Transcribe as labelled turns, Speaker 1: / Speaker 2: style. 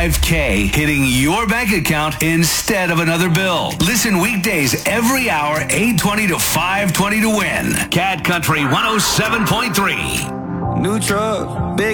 Speaker 1: $5K hitting your bank account instead of another bill. Listen weekdays every hour, 8:20 to 5:20 to win. Cat Country 107.3.
Speaker 2: New truck, big